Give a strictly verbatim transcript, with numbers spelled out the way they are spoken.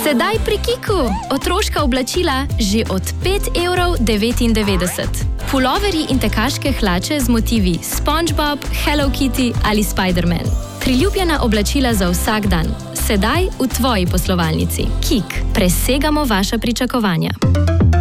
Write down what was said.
Sedaj pri Kiku. Otroška oblačila že od pet evrov devetindevetdeset. Puloverji in tekaške hlače z motivi SpongeBob, Hello Kitty ali Spider-Man. Priljubljena oblačila za vsak dan. Sedaj v tvoji poslovalnici. Kik. Presegamo vaša pričakovanja.